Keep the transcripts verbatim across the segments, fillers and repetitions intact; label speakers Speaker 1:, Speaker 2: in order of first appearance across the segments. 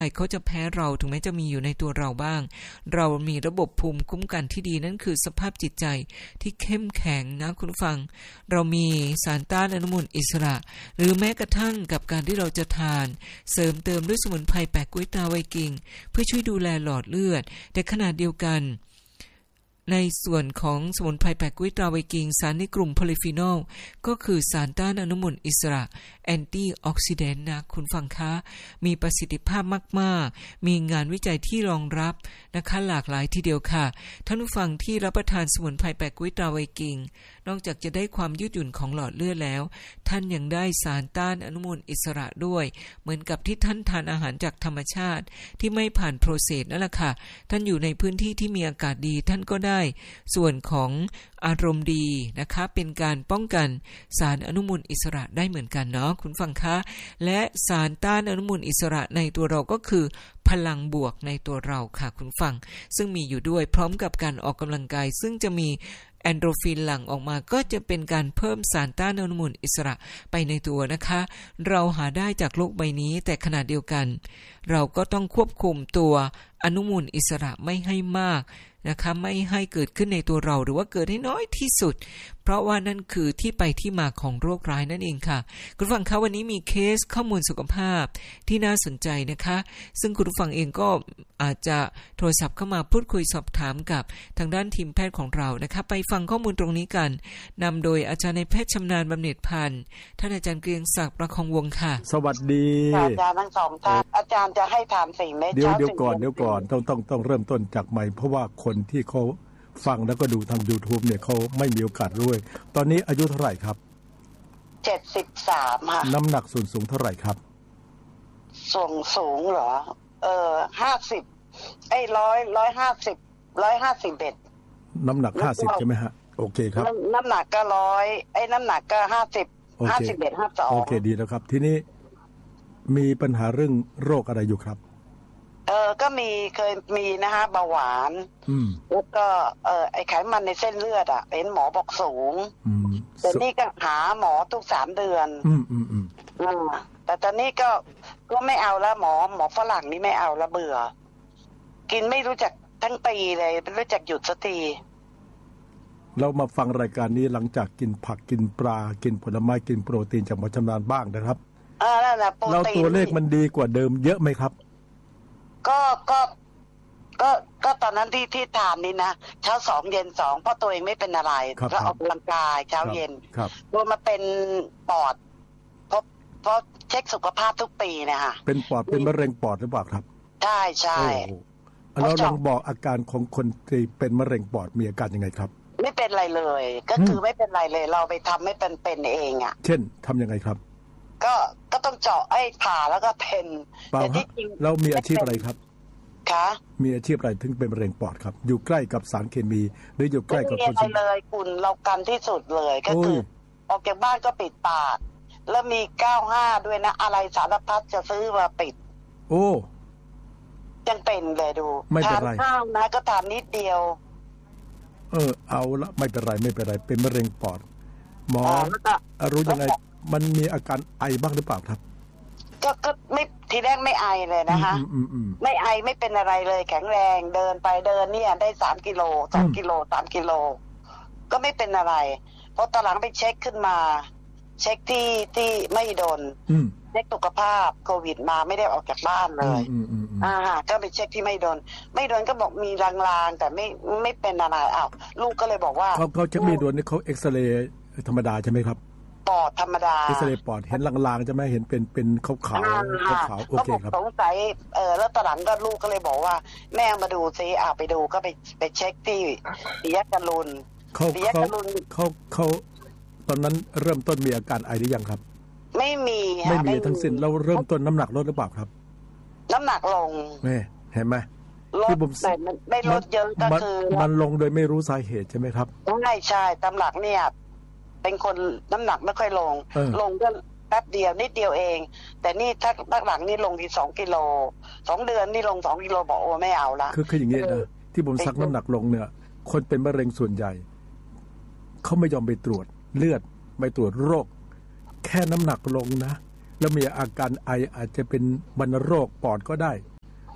Speaker 1: เขาจะแพ้เราถึงแม้จะมีอยู่ในตัวเราบ้างเรามีระบบภูมิคุ้มกันที่ดีนั่นคือสภาพจิตใจที่เข้มแข็งนะคุณฟังเรามีสารต้านอนุมูลอิสระหรือแม้กระทั่งกับการที่เราจะทานเสริมเติมด้วยสมุนไพรแปะกุ้ยตาไวกิ้งเพื่อช่วยดูแลหลอดเลือดแต่ขณะเดียวกันในส่วนของสมุนไพรแปะกุ้ยตาไวกิ้งสารในกลุ่มโพลีฟีนอลก็คือสารต้านอนุมูลอิสระแอนตี้ออกซิแดนต์นะคุณฟังคะมีประสิทธิภาพมากๆมีงานวิจัยที่รองรับนะคะหลากหลายทีเดียวค่ะท่านผู้ฟังที่รับประทานสมุนไพรแปะกุ้ยตาไวกิ้งนอกจากจะได้ความยืดหยุ่นของหลอดเลือดแล้วท่านยังได้สารต้านอนุมูลอิสระด้วยเหมือนกับที่ท่านทานอาหารจากธรรมชาติที่ไม่ผ่านโปรเซสนั่นแหละค่ะท่านอยู่ในพื้นที่ที่มีอากาศดีท่านก็ได้ส่วนของอารมณ์ดีนะคะเป็นการป้องกันสารอนุมูลอิสระได้เหมือนกันเนาะคุณฟังคะและสารต้านอนุมูลอิสระในตัวเราก็คือพลังบวกในตัวเราค่ะคุณฟังซึ่งมีอยู่ด้วยพร้อมกับการออกกำลังกายซึ่งจะมีแอนโดรฟินหลั่งออกมาก็จะเป็นการเพิ่มสารต้านอนุมูลอิสระไปในตัวนะคะเราหาได้จากโลกใบนี้แต่ขณะเดียวกันเราก็ต้องควบคุมตัวอนุมูลอิสระไม่ให้มากนะคะไม่ให้เกิดขึ้นในตัวเราหรือว่าเกิดให้น้อยที่สุดเพราะว่านั่นคือที่ไปที่มาของโรคร้ายนั่นเองค่ะคุณผู้ฟังคะวันนี้มีเคสข้อมูลสุขภาพที่น่าสนใจนะคะซึ่งคุณผู้ฟังเองก็อาจจะโทรศัพท์เข้ามาพูดคุยสอบถามกับทางด้านทีมแพทย์ของเรานะคะไปฟังข้อมูลตรงนี้กันนำโดยอาจารย์นายแพทย์ชำนาญบำเหน็จพันธ์ท่านอาจารย์เกรียงศักดิ์ประคองวงศ์ค่ะ
Speaker 2: สวัสดี
Speaker 3: อาจารย์ทั้งสองท่านอาจารย์จะให้ทานสี่เม็ด
Speaker 2: เดี๋ยวเดี๋ยวก่อนเดี๋ยวก่อนต้องต้องต้องเริ่มต้นจากใหม่เพราะว่าคนที่เขาฟังแล้วก็ดูทาง YouTube เนี่ยเขาไม่มีโอกาสรู้ตอนนี้อายุเท่าไหร่ครับ
Speaker 3: เจ็ดสิบสามค่ะ
Speaker 2: น้ำหนักส่วนสูงเท่าไหร่ครับ
Speaker 3: ส่วนสูงเหรอเออห้าสิบไอ้ร้อยร้อยห้าสิบร้อยห้าสิบเอ็ด
Speaker 2: น้ำหนักห้าสิบใช่ไหมฮะโอเคครับ
Speaker 3: น้ำหนักก็ร้อยไอ้น้ำหนักก็ห้าสิบห้าสิบเอ็ดห้าสอง
Speaker 2: โอเคดีแล้วครับทีนี้มีปัญหาเรื่องโรคอะไรอยู่ครับ
Speaker 3: เออก็มีเคยมีนะฮะเบาหวานแล้วก็เออไอไขมันในเส้นเลือดอ่ะเห็นหมอบอกสูงแต่นี่ก็หาหมอทุกสามเดือน
Speaker 2: อืมอืมอืม
Speaker 3: แต่ตอนนี้ก็ก็ไม่เอาแล้วหมอหมอฝรั่งนี่ไม่เอาแล้วเบื่อกินไม่รู้จักทั้งปีเลยไม่รู้จักหยุดสักที
Speaker 2: เรามาฟังรายการนี้หลังจากกินผักกินปลากินผลไม้กินโปรตีนจากหมอชำนาญบ้างนะครับ
Speaker 3: เออนั่นแหละโปรตีน
Speaker 2: แล้วตัวเลขมันดีกว่าเดิมเยอะไหมครับ
Speaker 3: ก็ก็ก็ก็ตอนนั้นที่ที่ทานนี่นะเช้าสองเย็นสองเพราะตัวเองไม่เป็นอะไรก็ออกกำลังกายเช้าเย็นรวมมาเป็นปอดเพราะเพราะเช็คสุขภาพทุกปีเนี่ยค่ะ
Speaker 2: เป็นปอดเป็นมะเร็งปอดหรือเปล่าครับ
Speaker 3: ใช่ใช่
Speaker 2: เราลองบอกอาการของคนที่เป็นมะเร็งปอดมีอาการยังไงครับ
Speaker 3: ไม่เป็นไรเลยก็คือไม่เป็นไรเลยเราไปทำไม่เป็นเป็นเองอ่ะ
Speaker 2: เช่นทำยังไงครับ
Speaker 3: ก็ก็ต้องเจาะไอ้ผ่าแล้วก็เป็น
Speaker 2: แต่ที่จริงเรามีอาชีพอะไรครับ
Speaker 3: คะ
Speaker 2: มีอาชีพอะไรถึงเป็นมะเร็งปอดครับอยู่ใกล้กับสารเคมีหรืออยู่ใกล้กับ
Speaker 3: คนที่เลยคุณเรากันที่สุดเลยก็คือออกจากบ้านก็ปิดปากแล้วมีเก้าห้าด้วยนะอะไรสารพัดจะซื้อมาปิด
Speaker 2: โอ้
Speaker 3: ยังเป็นเลยดู
Speaker 2: ไม่เป็นไร
Speaker 3: ทานข้าวนะก็ทานนิดเดียว
Speaker 2: เออเอาละไม่เป็นไรไม่เป็นไรเป็นมะเร็งปอดหมอรู้ยังไงมันมีอาการไอบ้างหรือเปล่าครับ
Speaker 3: ก็ก็ไม่ทีแรกไม่ไอเลยนะคะไม่ไอไม่เป็นอะไรเลยแข็งแรงเดินไปเดินเนี่ยได้สามกิโลสองกิโลสามกิโลก็ไม่เป็นอะไรพอตอนหลังไปเช็คขึ้นมาเช็คที่ที่ไม่โดนเช็คสุขภาพโควิดมาไม่ได้ออกจากบ้านเลยอ่าก็ไปเช็คที่ไม่โดนไม่โดนก็บอกมีลางๆแต่ไม่ไม่เป็นอะไรอ้าวลูกก็เลยบอกว่า
Speaker 2: เขาเขาจะไม่โดนนี่เขาเอ็กซเรย์ธรรมดาใช่ไหมครับ
Speaker 3: ปอดธรรมดา
Speaker 2: เอ็กซเรย์ปอดเห็นลางๆจะไม่เห็นเป็นเป็นขาวขาวขาวโอเคครับ
Speaker 3: สงสัยเออแล้วตอนหลังก็ลูกก็เลยบอกว่าแม่มาดูซิอ่าไปดูก็ไปไปเช็คที่ปิยะกรุณ
Speaker 2: เขาเขาเขาเขาตอนนั้นเริ่มต้นมีอาการไอหรือยังครับ
Speaker 3: ไม่มี
Speaker 2: ไม่มีทั้งสิ้นเราเริ่มต้นน้ำหนักลดหรือเปล่าครับ
Speaker 3: น้ำหนักลง
Speaker 2: แม่เห็นไหม
Speaker 3: ที่ผมแต่ไม่ลดเยอะก็คือ
Speaker 2: มันลงโดยไม่รู้สาเหตุใช่ไหมครับ
Speaker 3: ใช่ใช่ตำหลักเนี่ยเป็นคนน้ำหนักไม่ค่อยลงลงก็แป๊บเดียวนิดเดียวเองแต่นี่ถ้าตั้งหลังนี่ลงที่สองกิโลสองเดือนนี่ลงสองกิโลบอกโอ้ไม่เอาละ
Speaker 2: คือคืออย่างนี้นะที่ผมซักน้ำหนักลงเนี่ยคนเป็นมะเร็งส่วนใหญ่เขาไม่ยอมไปตรวจเลือดไปตรวจโรคแค่น้ำหนักลงนะแล้วมีอาการไออาจจะเป็นวัณโรคปอดก็ได้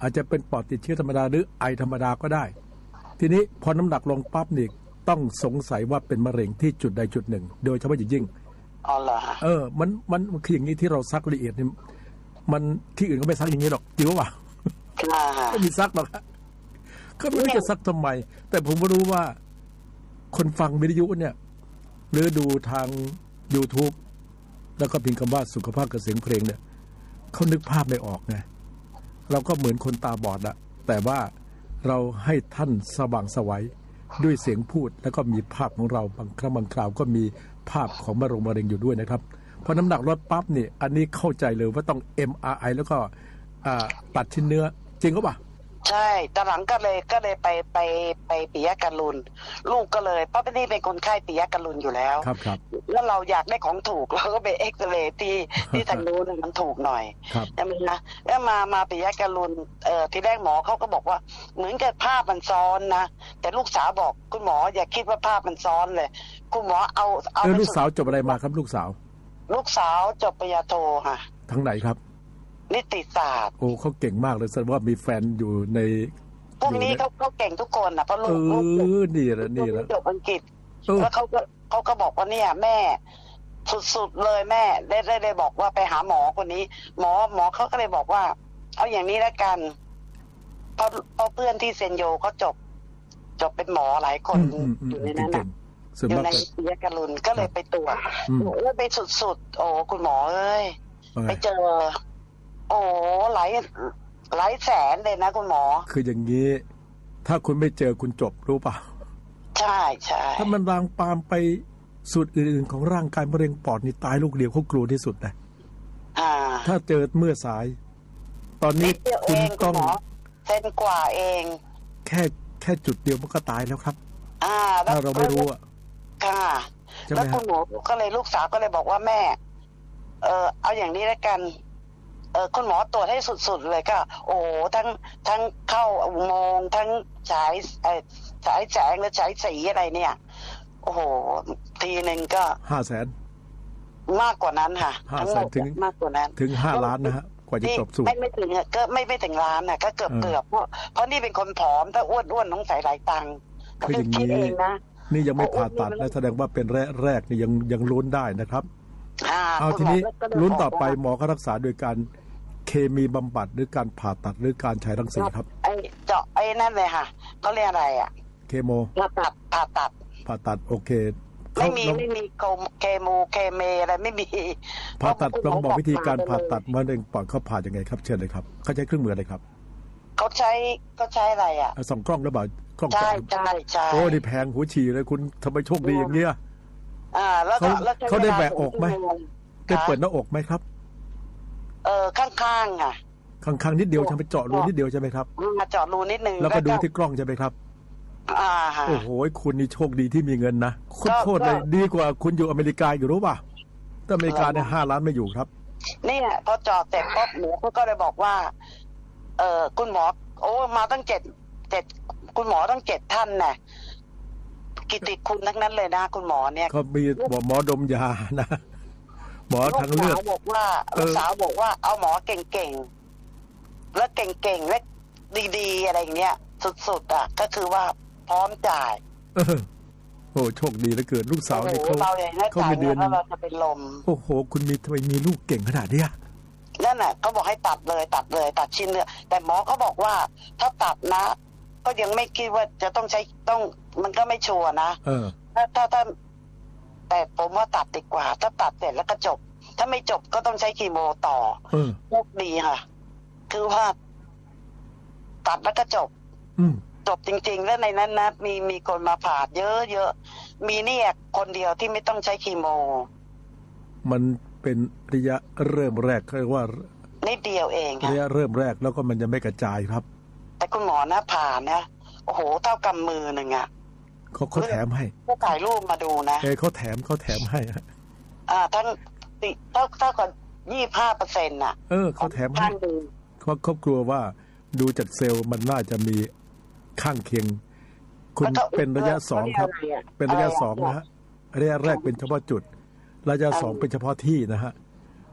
Speaker 2: อาจจะเป็นปอดติดเชื้อธรรมดาหรือไอธรรมดาก็ได้ทีนี้พอน้ำหนักลงปั๊บนี่ต้องสงสัยว่าเป็นมะเร็งที่จุดใดจุดหนึ่งโดยเฉพาะอย่างยิ่ง
Speaker 3: อ๋อเหรอ
Speaker 2: เออมันมันคืออย่างนี้ที่เราซักละเอียดนี่มันที่อื่นก็ไม่ซักอย่างนี้หรอกจริงป่ะไม่มีซักหรอกก็ไม่รู้จะซักทำไมแต่ผมรู้ว่าคนฟังวิทยุเนี่ยหรือดูทาง YouTube แล้วก็พิมพ์คำว่าสุขภาพกับเสียงเพลงเนี่ยเขานึกภาพไม่ออกไงเราก็เหมือนคนตาบอดอะแต่ว่าเราให้ท่านสว่างไสวด้วยเสียงพูดแล้วก็มีภาพของเราบางครั้งบางคราวก็มีภาพของมะเร็งมะเร็งอยู่ด้วยนะครับพอน้ำหนักลดปั๊บนี่อันนี้เข้าใจเลยว่าต้อง เอ็ม อาร์ ไอ แล้วก็ตัดชิ้นเนื้อจริงก็ป่ะ
Speaker 3: ใช่ตอนหลังก็เลยก็เลยไปไปไปปิยการุณลูกก็เลยเพราะพี่นี่เป็นคนไข้ปิยการุณอยู่แล้ว
Speaker 2: ครับครับ
Speaker 3: แล้วเราอยากได้ของถูกเราก็ไปเอ็กซเรย์ที่ที่ทางนู้นมันถูกหน่อยใช่ไหมนะแล้วมามาปิยการุณเอ่อที่แรกหมอเขาก็บอกว่าเหมือนกับภาพมันซ้อนนะแต่ลูกสาวบอกคุณหมออย่าคิดว่าภาพมันซ้อนเลยคุณหมอเอา
Speaker 2: เอาลูกสาวจบอะไรมาครับลูกสาว
Speaker 3: ลูกสาวจบปริญญาโทค่ะ
Speaker 2: ทั้งไหนครับ
Speaker 3: นิติศาสตร์
Speaker 2: โอ้เขาเก่งมากเลยแสดงว่ามีแฟนอยู่ใน
Speaker 3: พวกนี้เขาเขาเก่งทุกคนนะเพราะลูกลูก
Speaker 2: นี่แหละนี่แหละ
Speaker 3: จบอังกฤษแล้วเขาก็เขาก็บอกว่าเนี่ยแม่สุดๆเลยแม่ได้ได้ได้บอกว่าไปหาหมอคนนี้หมอหมอเขาก็เลยบอกว่าเอาอย่างนี้แล้วกันเพราะเพราะเพื่อนที่เซนโยเขาจบจบเป็นหมอหลายคนอยู่ในนั้นนะอยู่ในปิยการุณก็เลยไปตรวจโอ้ไปสุดๆโอ้คุณหมอเอ้ยไปเจอโอ้หลายหลายแสนเลยนะคุณหมอ
Speaker 2: คืออย่างนี้ถ้าคุณไม่เจอคุณจบรู้ป่ะ
Speaker 3: ใช่ใช่
Speaker 2: ถ้ามันวางปามไปส่วนอื่นๆของร่างกายมะเร็งปอดนี่ตายลูกเดียวเขากลัวที่สุดนะถ้าเจอเมื่อสายตอนนี้คุณต้อง
Speaker 3: เซนกว่าเอง
Speaker 2: แค่แค่จุดเดียวมันก็ตายแล้วครับถ้าเราไม่รู้อ่ะ
Speaker 3: ค่ะแล้วคุณหมอก็เลยลูกสาวก็เลยบอกว่าแม่เออเอาอย่างนี้แล้วกันเออคุณหมอตรวจให้สุดๆเลยก็โอ้ทั้งทั้งเข้าอุโมงค์ทั้งฉายไอ้ฉายแสงและฉายสีอะไรเนี่ยโอ้โหทีหนึ่งก็
Speaker 2: ห้าแสน
Speaker 3: มากกว่านั้นค่ะ
Speaker 2: ทั้งหมดถึง
Speaker 3: มากกว่านั้น
Speaker 2: ถึงห้าล้านนะฮะกว่าจะจบสูตร
Speaker 3: ไม่ไม่ถึงก็ไม่ไม่ถึงล้านน่ะก็เกือบเกือบเพราะเพราะนี่เป็นคนผอมถ้าอ้วนอ้วนต้องใส่หลายตังค์
Speaker 2: คืออย่างนี้นี่ยังไม่ผ่าตัดนะแสดงว่าเป็นแรกแรกนี่ยังยังลุ้นได้นะครับเอาทีนี้ลุ้นต่อไปหมอก็รักษาโดยการเคมีบำบัดหรือการผ่าตัดหรือการใช้รังสีครับ
Speaker 3: ไอเจาะไอ้นั่นเลยค่ะเขาเรียกอะไรอ่ะ
Speaker 2: เคโม
Speaker 3: ผ่าตัดผ่าตัด
Speaker 2: ผ่าตัดโอเค
Speaker 3: ไม่มีไม่มีเคโมเคเมอะไรไม่มี
Speaker 2: ผ่าตัดลองบอกวิธีการผ่าตัดมะเร็งปอดเขาผ่ายังไงครับเชิญเลยครับเขาใช้เครื่องมืออะไรครับ
Speaker 3: เขาใช้เขาใช้อะไรอ่ะ
Speaker 2: สองกล้องหรือเปล่ากล้อง
Speaker 3: ใช่ใช่ใช่
Speaker 2: โอ้นี่แพงหัวฉี่เลยคุณทำไมโชคดีอย่างเงี้ย
Speaker 3: อ่าแล้วเขา
Speaker 2: เขาได้แบะอกไหมได้เปิดหน้าอกไหมครับ
Speaker 3: เออข้างๆค่ะ
Speaker 2: ข้างๆนิดเดียวใช่ไหมเจาะรูนิดเดียวใช่ไหมครับ
Speaker 3: มาเจาะรูนิดนึง
Speaker 2: แล้วก็ดูที่กล้องใช่ไหมครับ
Speaker 3: อ่าโ
Speaker 2: อ้โหคุณนี่โชคดีที่มีเงินนะคุณโทษเลยดีกว่าคุณอยู่อเมริกาอยู่รู้ป่ะถ้าอเมริกาเนี่ยห้าล้านไม่อยู่ครับ
Speaker 3: นี่พอเจาะเสร็จปุ๊บหมอเขาก็เลยบอกว่าเออคุณหมอโอ้มาตั้งเจ็ดเจ็ดคุณหมอตั้งเจ็ดท่านน่ะกิตติคุณทั้งนั้นเลยนะคุณหมอเนี่ย
Speaker 2: เขามีหมอดมยานะหมอทางเลือก
Speaker 3: บอกว่าลูกสาวบอกว่าเอาหมอเก่งๆและเก่งๆและดีๆอะไรอย่างเงี้ยสุดๆอ่ะก็คือว่าพร้อมจ่าย
Speaker 2: โอ้โชคดีเหลือเกินลูกสาวเนี่ยเขา
Speaker 3: เขามีเดือนเราจะเป็นลม
Speaker 2: โอ้โหคุณมีทำไมมีลูกเก่งขนาดนี้
Speaker 3: นั่นน่ะเขาบอกให้ตัดเลยตัดเลยตัดชิ้นเนื้อแต่หมอเขาบอกว่าถ้าตัดนะก็ยังไม่คิดว่าจะต้องใช้ต้องมันก็ไม่ชัวร์นะถ้าถ้าถ้าแต่ผมว่าตัดดีกว่าถ้าตัดเสร็จแล้วก็จบถ้าไม่จบก็ต้องใช้คีโมต่อโชคดีค่ะคือว่าตัดแล้วก็จบจบจริงๆแล้วในนั้นนะมีมีคนมาผ่าเยอะๆมีเนี่ยคนเดียวที่ไม่ต้องใช้คีโม
Speaker 2: มันเป็นระยะเริ่มแรกเรียกว่า
Speaker 3: นิดเดียวเองค่ะ
Speaker 2: ระยะเริ่มแรกแล้วก็มันจะไม่กระจายครับ
Speaker 3: แต่คุณหมอนะผ่านะโอ้โหเท่ากำมือหนึ่งอ่ะ
Speaker 2: เขาเขาแถมให้
Speaker 3: เขาถ่ายรูปมาดูนะ
Speaker 2: เออเขาแถมเขาแถมให้
Speaker 3: อ่าทั้งติเท่าเท่ากับยี่สิบห้าเปอร์เซ็นต์น่ะ
Speaker 2: เออเขาแถมให้เขาเขากลัวว่าดูจากเซลล์มันน่าจะมีข้างเคียงคุณเป็นระยะสองครับเป็นระยะสองนะฮะระยะแรกเป็นเฉพาะจุดระยะสองเป็นเฉพาะที่นะฮะ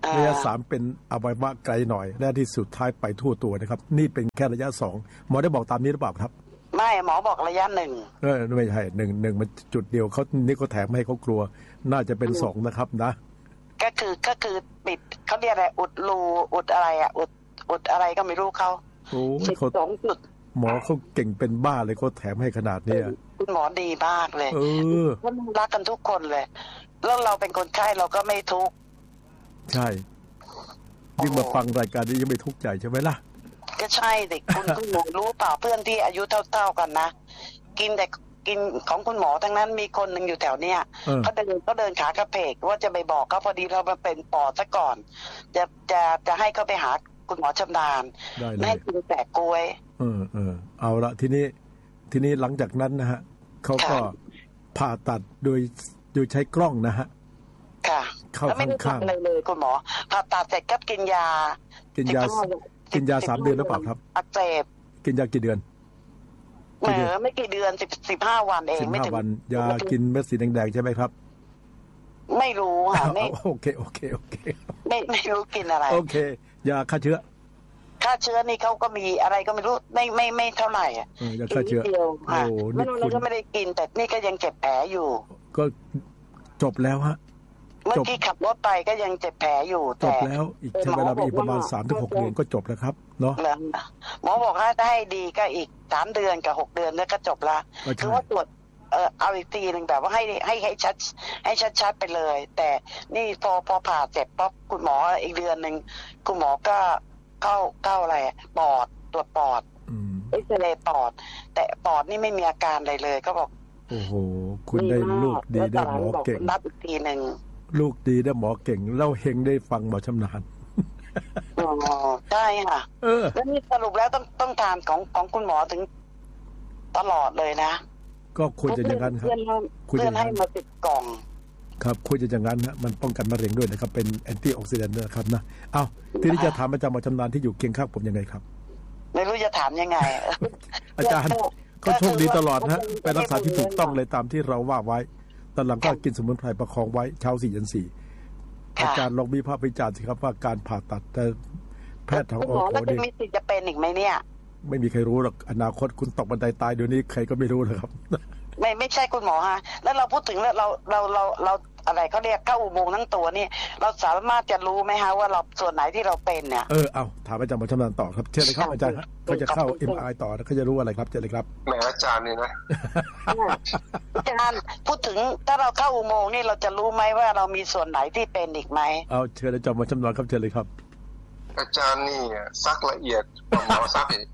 Speaker 2: ระยะสามเป็นอวัยวะไกลหน่อยและที่สุดท้ายไปทั่วตัวนะครับนี่เป็นแค่ระยะสองหมอได้บอกตามนี้หรือเปล่าครับ
Speaker 3: ไม่หมอบอกระยะหนึ่ง
Speaker 2: เออไม่ใช่หนึ่งหนึ่งมันจุดเดียวเขานี่เขาแถมให้เขากลัวน่าจะเป็นสองนะครับนะ
Speaker 3: ก็คือก็คือปิดเขาเรียกอะไรอุดรูอุดอะไรอ่ะอุดอุดอะไรก็ไม่รู้เขา
Speaker 2: โอ้เขาสองจุดหมอเขาเก่งเป็นบ้าเลยเขาแถมให้ขนาดนี้
Speaker 3: คุณหมอดีมากเลยเออรักกันทุกคนเลยแล้วเราเป็นคนไข้เราก็ไม่ทุกข์
Speaker 2: ใช่ยิ่งมาฟังรายการนี้ยังไม่ทุกข์ใจใช่ไหมล่ะ
Speaker 3: ก็ใช่เด็กคุณคุณหมอรู้เปล่าเพื่อนที่อายุเท่าๆกันนะกินแต่กินของคุณหมอทั้งนั้นมีคนหนึ่งอยู่แถวเนี้ยเขาเดินเขาเดินขากระเพกว่าจะไปบอกเขาพอดีเรามาเป็นปอดซะก่อนจะจะจะให้เขาไปหาคุณหมอชำนาญไม่ให้กินแต่กล้วย
Speaker 2: เออเออเอาละทีนี้ทีนี้หลังจากนั้นนะฮะเขาก็ผ่าตัดโดยโดยใช้กล้องนะฮะ
Speaker 3: ค่ะ
Speaker 2: เข้าข้างข้าง
Speaker 3: อะไรเลยคุณหมอผ่าตัดเสร็จก็กินยา
Speaker 2: กินยากินยาสามเดือนหรือเปล่าครับ
Speaker 3: อักเสบ
Speaker 2: กินยากี่เดือน
Speaker 3: เออไม่กี่เดือนสิบสิบห้าวันเอง
Speaker 2: ไม่ถึงวันยากินเม็ดสีแดงๆใช่ไหมครับ
Speaker 3: ไม่รู้ค่ะไม่
Speaker 2: โอเคโอเคโอเค
Speaker 3: ไม่ไม่รู้กินอะไร
Speaker 2: โอเคยาฆ่าเชื้อ
Speaker 3: ฆ่าเชื้อนี่เขาก็มีอะไรก็ไม่รู้ไม่ไม่ไม่เท่าไหร่อ่ะ
Speaker 2: ยาฆ่าเชื้อ
Speaker 3: โอ้นี่คุณก็ไม่ได้กินแต่นี่ก็ยังเจ็บแผลอยู่
Speaker 2: ก็จบแล้วฮะ
Speaker 3: เมื่อกี้ขับรถไปก็ยังเจ็บแผลอยู่
Speaker 2: จบแล้วอีกใช้เวลาอีกประมาณ สามถึงหก เดือนก็จบแล้วครับเนาะ
Speaker 3: หมอบอกว่าถ้าให้ดีก็อีกสามเดือนกับหกเดือนแล้วก็จบละคือว่าตรวจเออเอาอีกทีนึงแบบว่าให้ให้ให้ชัดให้ชัดๆไปเลยแต่นี่พอพอผ่าเสร็จปั๊บคุณหมออีกเดือนนึงคุณหมอก็เข้าเข้าอะไรปอดตรวจปอดเอ็กซเรย์ปอดแต่ปอดนี่ไม่มีอาการอะไรเลยก็บอก
Speaker 2: โอ้โหคุณได้ลูกดีได้หมอเก่ง
Speaker 3: นับอีกทีนึง
Speaker 2: ลูกดีได้หมอเก่งเล่าเฮงได้ฟังหมอชำนาญ
Speaker 3: อ๋อใช่ค่ะเออแล้วนี่สรุปแล้วต้องต้องทานของของคุณหมอถึงตลอดเลยนะ
Speaker 2: ก็ควรจะอย่างนั้นครับ
Speaker 3: คุณจะให้มาติดกล่อง
Speaker 2: ครับควรจะอย่างนั้นนะมันป้องกันมะเร็งด้วยนะครับเป็นแอนตี้ออกซิแดนต์นะครับนะเอ้าทีนี้จะถามอาจารย์หมอชำนาญที่อยู่เคียงข้างผมยังไงครับ
Speaker 3: ไม่รู้จะถามยังไง
Speaker 2: อาจารย์เขาโชคดีตลอดนะไปรักษาที่ถูกต้องเลยตามที่เราว่าไว้ตอนหลังก็กินสมุนไพรประคองไว้เช้าสี่เย็นสี่อาจารย์ลองวิพากษ์วิจารณ์สิครับว่าการผ่าตัดแต่แพทย์ทางโอโห
Speaker 3: นี่มีสิทธิ์จะเป็นอีกไหมเนี่ย
Speaker 2: ไม่มีใครรู้หรอกอนาคตคุณตกบันไดตายเดี๋ยวนี้ใครก็ไม่รู้นะครับ
Speaker 3: ไม่ไม่ใช่คุณหมอฮะแล้วเราพูดถึงแล้วเราเราเราเราอะไรเขาเรียกเข้าอุโมงค์ทั้งตัวนี่เราสามารถจะรู้ไหมฮะว่าเราส่วนไหนที่เราเป็นเนี่ย
Speaker 2: เออเอาถามอาจารย์หมอชำนาญต่อครับเชิญเลยครับอาจารย์เขาจะเข้า เอ็ม อาร์ ไอ ต่อเขาจะรู้อะไรครับเชิญเลยครับ
Speaker 4: แหมอาจารย์นี่นะ
Speaker 3: อาจารย์พูดถึงถ้าเราเข้าอุโมงค์นี่เราจะรู้ไหมว่าเรามีส่วนไหนที่เป็นอีกไหม
Speaker 2: เอาเชิญอาจารย์หมอชำนาญครับเชิญเลยครับ
Speaker 4: อาจารย์นี่ซักละเอียดหมอซักอีก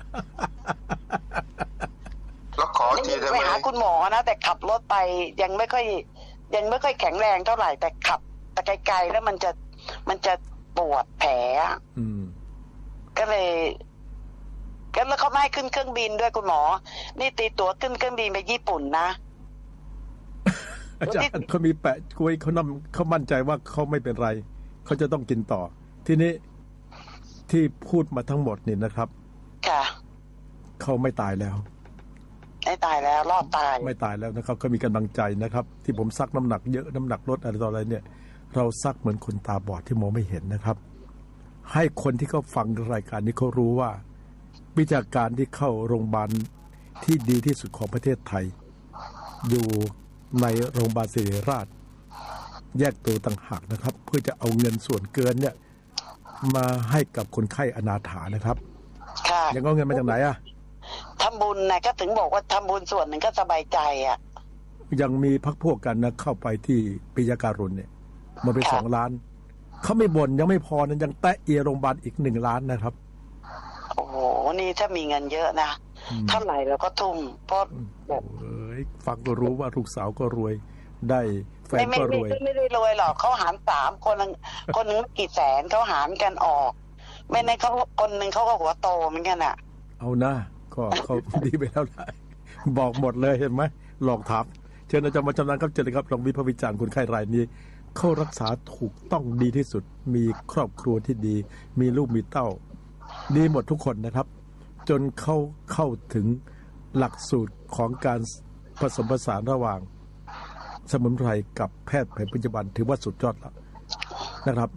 Speaker 4: แล้วขอทีได้ไหม
Speaker 3: ไปหาคุณหมอนะแต่ขับรถไปยังไม่ค่อยยังไม่ค่อยแข็งแรงเท่าไหร่แต่ขับแต่ไกลๆแล้วมันจะมันจะปวดแผลก็เลยก็แล้วเขาไม่ให้ขึ้นเครื่องบินด้วยคุณหมอนี่ตีตั๋วขึ้นเครื่องบินไปญี่ปุ่นนะ
Speaker 2: อาจารย์เขามีแปะกล้วยเขานำเขามั่นใจว่าเขาไม่เป็นไรเขาจะต้องกินต่อทีนี้ที่พูดมาทั้งหมดนี่นะครับ
Speaker 3: ค่ะ
Speaker 2: เขาไม่ตายแล้ว
Speaker 3: ไม่ตายแล้วรอดตาย
Speaker 2: ไม่ตายแล้วนะครับเขามีกำลังใจนะครับที่ผมซักน้ำหนักเยอะน้ำหนักลดอะไรต่ออะไรเนี่ยเราซักเหมือนคนตาบอดที่มองไม่เห็นนะครับให้คนที่เขาฟังรายการนี้เขารู้ว่าวิชาการที่เข้าโรงพยาบาลที่ดีที่สุดของประเทศไทยอยู่ในโรงพยาบาลศิริราชแยกตัวต่างหากนะครับเพื่อจะเอาเงินส่วนเกินเนี่ยมาให้กับคนไข้อนาถานะครับยังเอาเงินมาจากไหนอะ
Speaker 3: ทำบุญนะก็ถึงบอกว่าทำบุญส่วนหนึ่งก็สบายใจอ่ะ
Speaker 2: ยังมีพักพวกกันนะเข้าไปที่ปิยการุณเนี่ยมันไปสองล้านเขาไม่บ่นยังไม่พอนะยังแตะเอียโรงพยาบาลอีกหนึ่งล้านนะครับ
Speaker 3: โอ้โหนี่ถ้ามีเงินเยอะนะเท่าไหร่เราก็ทุ่มเพราะ
Speaker 2: แบบเอ้ยฟังก็รู้ว่าลูกสาวก็รวยได้แฟนก็รวย
Speaker 3: ไม่ได้รวยหรอกเขาหารสามคนนึงคนนึงกี่แสนเขาหารกันออกไม่ในเขาคนนึงเขาก็หัวโตเหมือนกันอ่ะ
Speaker 2: เอานะก็เขาดีไปแล้วได้บอกหมดเลยเห็นไหมหลอกถามเชิญอาจารย์มาชำนาญครับเชิญเลยครับลองวิพากษ์วิจารณ์คนไข้รายนี้เข้ารักษาถูกต้องดีที่สุดมีครอบครัวที่ดีมีลูกมีเต้าดีหมดทุกคนนะครับจนเข้าเข้าถึงหลักสูตรของการผสมผสานระหว่างสมุนไพรกับแพทย์แผนปัจจุบันถือว่าสุดยอดแล้วนะครับ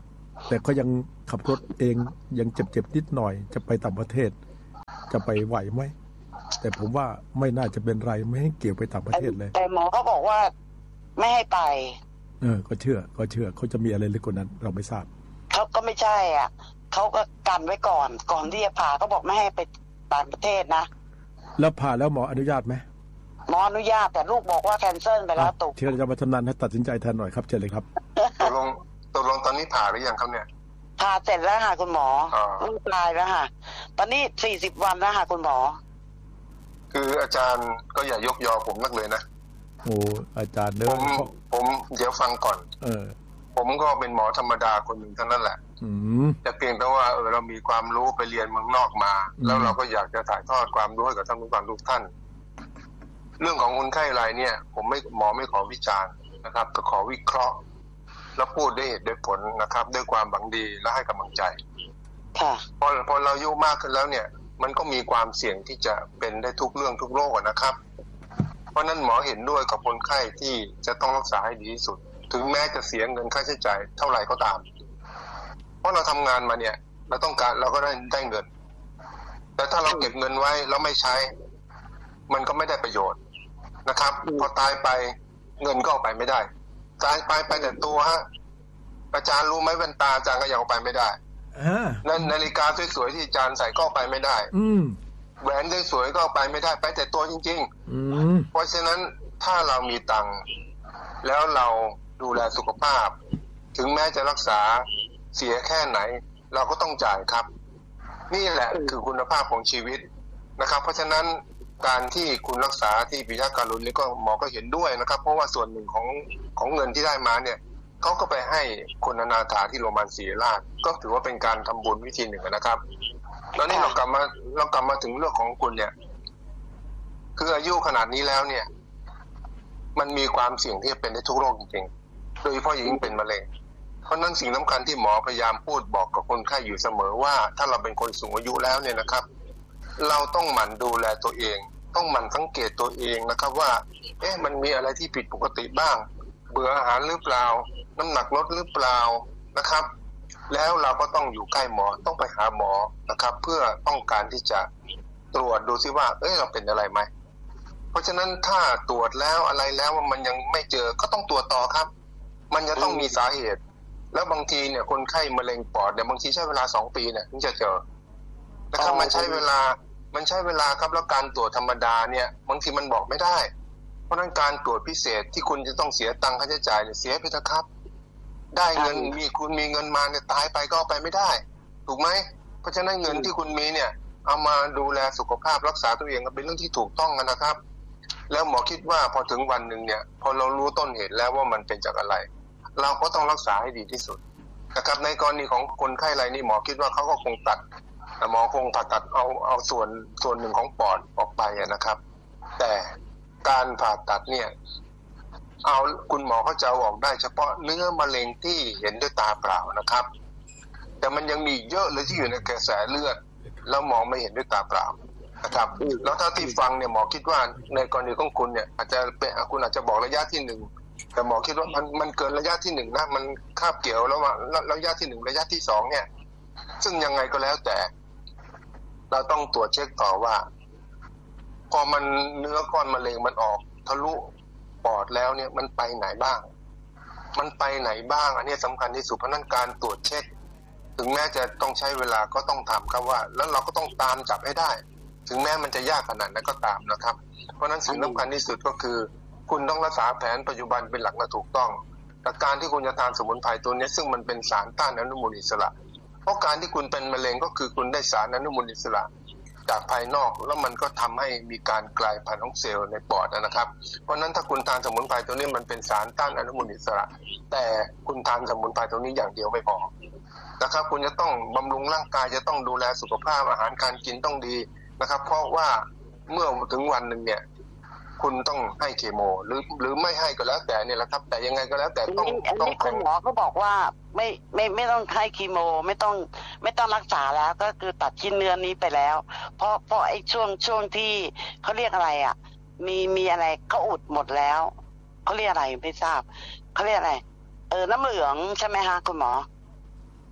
Speaker 2: แต่ก็ยังขับรถเองยังเจ็บๆนิดหน่อยจะไปต่างประเทศจะไปไหวไหมแต่ผมว่าไม่น่าจะเป็นไรไม่ให้เกี่ยวไปต่างประเทศเลย
Speaker 3: แต่หมอเขาบอกว่าไม่ให้ไป
Speaker 2: เออก็เชื่อก็เชื่อเขาจะมีอะไรลึกกว่านั้นเราไม่ทราบ
Speaker 3: เขาก็ไม่ใช่อ่ะเขาก็กันไว้ก่อนก่อนที่จะผ่าเขาบอกไม่ให้ไปต่างประเทศนะ
Speaker 2: แล้วผ่าแล้วหมออนุญาตไหม
Speaker 3: หมออนุญาตแต่ลูกบอกว่าแคนเซิลไปแล้วตุก
Speaker 2: เชิญอาจารย์วัฒนันท์ให้ตัดสินใจแทนหน่อยครับเชิญเลยครับ
Speaker 4: ตกลงตกลงตอนนี้ผ่าหรือยังครับเนี่ย
Speaker 3: ผ่าเสร็จแล้วค่ะคุณหมอลูกตายแล้วค่ะตอนนี้สี่สิบวันแล้วค่ะคุณหมอ
Speaker 4: คืออาจารย์ก็อย่ายกยอผมนักเลยนะ
Speaker 2: โอ้อาจารย์เนอะ
Speaker 4: ผมผมเดี๋ยวฟังก่อน
Speaker 2: เออ
Speaker 4: ผมก็เป็นหมอธรรมดาคนหนึ่งเท่านั้นแหละแต่เพียงแต่ว่าเออเรามีความรู้ไปเรียนเมืองนอกมาแล้วเราก็อยากจะถ่ายทอดความรู้ให้กับท่านผู้ฟังทุกท่านเรื่องของคนไข้รายเนี่ยผมไม่หมอไม่ขอวิจารณ์นะครับก็ขอวิเคราะห์แล้วพูดด้วยเหตุด้วยผลนะครับด้วยความหวังดีและให้กำลังใจ
Speaker 3: ค่ะ
Speaker 4: พอพอเราอายุมากขึ้นแล้วเนี่ยมันก็มีความเสี่ยงที่จะเป็นได้ทุกเรื่องทุกโรคนะครับเพราะนั้นหมอเห็นด้วยกับคนไข้ที่จะต้องรักษาให้ดีที่สุดถึงแม้จะเสียเงินค่าใช้จ่ายเท่าไหร่ก็ตามเพราะเราทำงานมาเนี่ยเราต้องการเราก็ได้ได้เงินแต่ถ้าเราเก็บเงินไว้แล้วไม่ใช้มันก็ไม่ได้ประโยชน์นะครับพอตายไปเงินก็เอาไปไม่ได้ตายไปไปแต่ตัวฮะอาจารย์รู้ไหมแว่นตาอาจารย์ก็ยังเอาไปไม่ได้นั่นนาฬิกาสวยๆที่อาจารย์ใส่ก็ไปไม่ได้แหวนสวยๆก็ไปไม่ได้ไปแต่ตัวจริงๆเพราะฉะนั้นถ้าเรามีตังค์แล้วเราดูแลสุขภาพถึงแม้จะรักษาเสียแค่ไหนเราก็ต้องจ่ายครับนี่แหละคือคุณภาพของชีวิตนะครับเพราะฉะนั้นการที่คุณรักษาที่ปิยะการุณนี่ก็หมอก็เห็นด้วยนะครับเพราะว่าส่วนหนึ่งของของเงินที่ได้มาเนี่ยเขาก็ไปให้คนอนาถาที่โรงพยาบาลศิริราชก็ถือว่าเป็นการทำบุญวิธีหนึ่งนะครับแล้วนี่เรากลับมาเรากลับมาถึงเรื่องของคุณเนี่ยคืออายุขนาดนี้แล้วเนี่ยมันมีความเสี่ยงที่จะเป็นได้ทุกโรคจริงๆโดยเฉพาะยิ่งเป็นมะเร็งเพราะนั้นสิ่งสำคัญที่หมอพยายามพูดบอกกับคนไข้อยู่เสมอว่าถ้าเราเป็นคนสูงอายุแล้วเนี่ยนะครับเราต้องหมั่นดูแลตัวเองต้องหมั่นสังเกตตัวเองนะครับว่าเอ๊ะมันมีอะไรที่ผิดปกติบ้างเบื่ออาหารหรือเปล่าน้ำหนักลดหรือเปล่านะครับแล้วเราก็ต้องอยู่ใกล้หมอต้องไปหาหมอนะครับเพื่อต้องการที่จะตรวจดูซิว่าเอ๊ะเราเป็นอะไรไหมเพราะฉะนั้นถ้าตรวจแล้วอะไรแล้วมันยังไม่เจอก็ต้องตรวจต่อครับมันจะต้องมีสาเหตุแล้วบางทีเนี่ยคนไข้มะเร็งปอดเนี่ยบางทีใช้เวลาสองปีเนี่ยถึงจะเจอนะครับมันใช้เวลามันใช้เวลาครับแล้วการตรวจธรรมดาเนี่ยบางทีมันบอกไม่ได้เพราะนั้นการตรวจพิเศษที่คุณจะต้องเสียตังค่าใช้จ่ายเนี่ยเสียไปเถอะครับได้เงินมีคุณมีเงินมาเนี่ยตายไปก็เอาไปไม่ได้ถูกไหมเพราะฉะนั้นเงินที่คุณมีเนี่ยเอามาดูแลสุขภาพรักษาตัวเองก็เป็นเรื่องที่ถูกต้องนะครับแล้วหมอคิดว่าพอถึงวันหนึ่งเนี่ยพอเรารู้ต้นเหตุแล้วว่ามันเป็นจากอะไรเราก็ต้องรักษาให้ดีที่สุดนะครับในกรณีของคนไข้รายนี้หมอคิดว่าเขาก็คงตัดหมอคงผ่าตัดเอาเอาส่วนส่วนหนึ่งของปอดออกไปนะครับแต่การผ่าตัดเนี่ยเอาคุณหมอเขาจะเอาออกได้เฉพาะเนื้อมะเร็งที่เห็นด้วยตาเปล่านะครับแต่มันยังมีเยอะเลยที่อยู่ในกระแสเลือดแล้วมองไม่เห็นด้วยตาเปล่านะครับแล้วถ้าที่ฟังเนี่ยหมอคิดว่าในกรณีของคุณเนี่ยอาจจะเป็นคุณอาจจะบอกระยะที่หนึ่งแต่หมอคิดว่ามันมันเกินระยะที่หนึ่งนะมันคาบเกี่ยวแล้วว่าระยะที่หนึ่งระยะที่สองเนี่ยซึ่งยังไงก็แล้วแต่เราต้องตรวจเช็คต่อว่าพอมันเนื้อก้อนมะเร็งมันออกทะลุปอดแล้วเนี่ยมันไปไหนบ้างมันไปไหนบ้างอันนี้สำคัญที่สุดเพราะนั้นการตรวจเช็คถึงแม้จะต้องใช้เวลาก็ต้องทำครับว่าแล้วเราก็ต้องตามจับให้ได้ถึงแม้มันจะยากขนาดนั้นก็ตามนะครับเพราะนั้นสิ่งสำคัญที่สุดก็คือคุณต้องรักษาแผนปัจจุบันเป็นหลักและถูกต้องแต่การที่คุณจะทานสมุนไพรตัวนี้ซึ่งมันเป็นสารต้านอนุมูลอิสระเพราะการที่คุณเป็นมะเร็งก็คือคุณได้สารอนุมูลอิสระจากภายนอกแล้วมันก็ทำให้มีการกลายพันธุ์ของเซลล์ในปอดนะครับเพราะนั้นถ้าคุณทานสมุนไพรตัวนี้มันเป็นสารต้านอนุมูลอิสระแต่คุณทานสมุนไพรตัวนี้อย่างเดียวไม่พอนะครับคุณจะต้องบำรุงร่างกายจะต้องดูแลสุขภาพอาหารการกินต้องดีนะครับเพราะว่าเมื่อถึงวันหนึ่งเนี่ยคุณต้องให้เคมีหรือหรือไม่ให้ก็แล้วแต่เนี่ยแหละครับแต่ยังไงก็แล้วแต่ต้องต้อง
Speaker 3: คุณหมอเขาบอกว่าไม่ไม่ไม่ต้องให้คีโมไม่ต้องไม่ต้องรักษาแล้วก็คือตัดชิ้นเนื้อนี้ไปแล้วเพราะเพราะไอ้ช่วงช่วงที่เขาเรียกอะไรอ่ะมีมีอะไรเขาอุดหมดแล้วเขาเรียกอะไรไม่ทราบเขาเรียกอะไรเออน้ำเหลืองใช่ไหมฮะคุณหมอ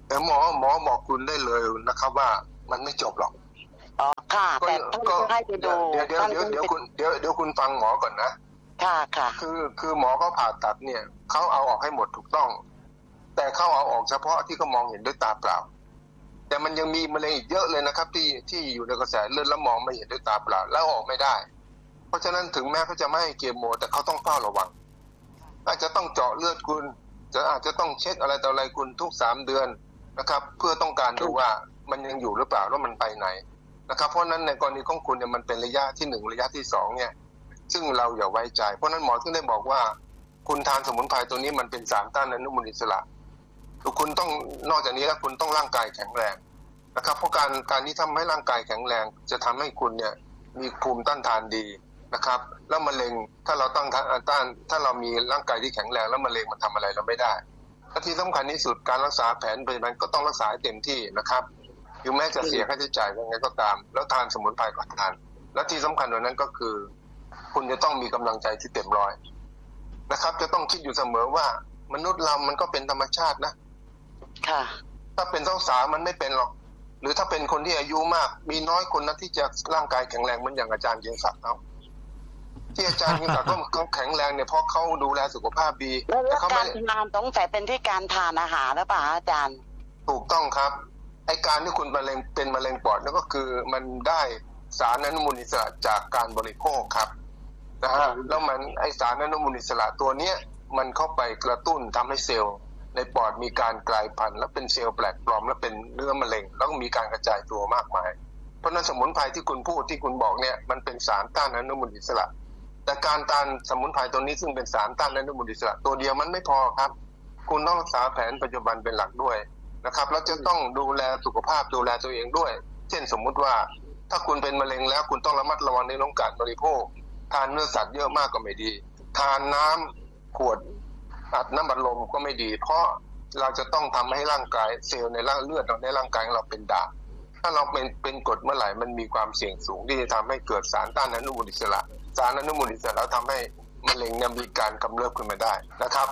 Speaker 4: แต่หมอหมอบอกคุณได้เลยนะครับว่ามันไม่จบหรอก
Speaker 3: อ๋อค่ะแต่ต้องให้ไปดู
Speaker 4: เดี๋ยวเดี๋ยวเดี๋ยวเดี๋ยวคุณเดี๋ยวเดี๋ยวคุณฟังหมอก่อนนะ
Speaker 3: ค่ะค่ะ
Speaker 4: คือคือหมอเขาผ่าตัดเนี่ยเขาเอาออกให้หมดถูกต้องแต่เขาเอาออกเฉพาะที่เขามองเห็นด้วยตาเปล่าแต่มันยังมีมะเร็งอีกเยอะเลยนะครับที่ที่อยู่ในกระแสเลือดแล้วมองไม่เห็นด้วยตาเปล่าแล้วออกไม่ได้เพราะฉะนั้นถึงแม้เขาจะไม่ให้เกมโมแต่เขาต้องเฝ้าระวังอาจจะต้องเจาะเลือดคุณจะอาจจะต้องเช็คอะไรต่ออะไรคุณทุกสามเดือนนะครับเพื่อต้องการดูว่ามันยังอยู่หรือเปล่าแล้วมันไปไหนนะครับเพราะนั้นในกรณีของคุณเนี่ยมันเป็นระยะที่หนึ่งระยะที่สองเนี่ยซึ่งเราอย่าไว้ใจเพราะนั้นหมอถึงได้บอกว่าคุณทานสมุนไพรตัวนี้มันเป็นสารต้านอนุมูลอิสระคุณต้องนอกจากนี้แล้วคุณต้องร่างกายแข็งแรงนะครับเพราะการการที่ทำให้ร่างกายแข็งแรงจะทำให้คุณเนี่ยมีภูมิต้านทานดีนะครับแล้วมะเร็งถ้าเราตั้งต้านถ้าเรามีร่างกายที่แข็งแรงแล้วมะเร็งมันทำอะไรเราไม่ได้และที่สำคัญที่สุดการรักษาแผนปัจจุบันก็ต้องรักษาให้เต็มที่นะครับอยู่แม้จะเสียค่าใช้จ่ายยังไงก็ตามแล้วทานสมุนไพรก่อนทานและที่สำคัญกว่านั้นก็คือคุณจะต้องมีกำลังใจที่เต็มร้อยนะครับจะต้องคิดอยู่เสมอว่ามนุษย์เรามันก็เป็นธรรมชาตินะ
Speaker 3: ค่ะ
Speaker 4: ถ้าเป็นสาวๆมันไม่เป็นหรอกหรือถ้าเป็นคนที่อายุมากมีน้อยคนนะที่จะร่างกายแข็งแรงเหมือนอย่างอาจารย์เกียรติศักดิ์เขาที่อาจารย์เกียรติศักดิ์เขาแข็งแรงเนี่ยเพราะเขาดูแลสุขภาพดี
Speaker 3: แล้วการทานต้องแต่เป็นที่การทานอาหารหรือเปล่าอาจารย์
Speaker 4: ถูกต้องครับไอการที่คุณมะเร็งเป็นมะเร็งปอดนั่นก็คือมันได้สารอนุมูลอิสระจากการบริโภคครับนะฮะแล้วมันไอสารอนุมูลอิสระตัวเนี้ยมันเข้าไปกระตุ้นทำให้เซลล์ในปอดมีการกลายพันธุ์และเป็นเซลล์แปลกปลอมและเป็นเนื้อมะเร็งแล้วก็มีการกระจายตัวมากมายเพราะนั้นสมุนไพรที่คุณพูดที่คุณบอกเนี่ยมันเป็นสารต้านอนุมูลอิสระแต่การต้านสมุนไพรตัวนี้ซึ่งเป็นสารต้านอนุมูลอิสระตัวเดียวมันไม่พอครับคุณต้องรักษาแผนปัจจุบันเป็นหลักด้วยนะครับแล้วจะต้องดูแลสุขภาพดูแลตัวเองด้วยเช่นสมมุติว่าถ้าคุณเป็นมะเร็งแล้วคุณต้องระมัดระวังในเรื่องการบริโภคทานเนื้อสัตว์เยอะมากก็ไม่ดีทานน้ำขวดอัดน้ำบัดลมก็ไม่ดีเพราะเราจะต้องทำให้ร่างกายเซลล์ในร่างเลือดในร่างกายของเราเป็นด่างถ้าเราเป็นเป็นกรดเมื่อไหร่มันมีความเสี่ยงสูงที่จะทำให้เกิดสารต้านอนุมูลอิสระสารอนุมูลอิสระแล้วทำให้มะเร็งเนี่ยมีการกำเริบขึ้นมาได้นะครับ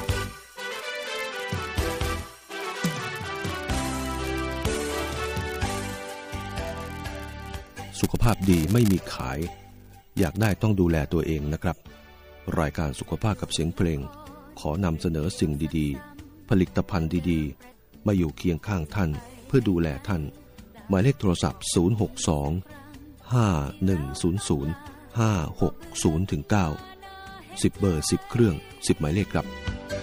Speaker 5: สุขภาพดีไม่มีขายอยากได้ต้องดูแลตัวเองนะครับรายการสุขภาพกับเสียงเพลงขอนำเสนอสิ่งดีๆผลิตภัณฑ์ดีๆมาอยู่เคียงข้างท่านเพื่อดูแลท่านหมายเลขโทรศัพท์ศูนย์ หก สอง ห้า หนึ่ง ศูนย์ ศูนย์ ห้า หก ศูนย์ ถึง เก้า สิบเบอร์สิบเครื่องสิบหมายเลขครับ